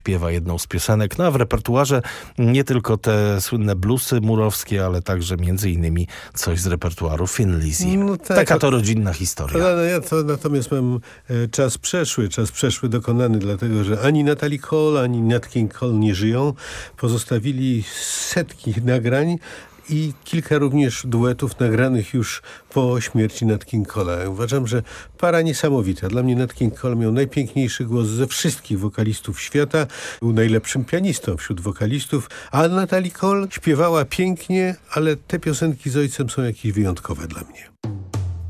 śpiewa jedną z piosenek. No a w repertuarze nie tylko te słynne bluesy murowskie, ale także między innymi coś z repertuaru Thin Lizzy. No tak, taka to rodzinna historia. Ja to natomiast mam czas przeszły dokonany, dlatego że ani Natalie Cole, ani Nat King Cole nie żyją. Pozostawili setki nagrań i kilka również duetów nagranych już po śmierci Nat King Cole'a. Uważam, że para niesamowita. Dla mnie Nat King Cole miał najpiękniejszy głos ze wszystkich wokalistów świata. Był najlepszym pianistą wśród wokalistów, a Natalie Cole śpiewała pięknie, ale te piosenki z ojcem są jakieś wyjątkowe dla mnie.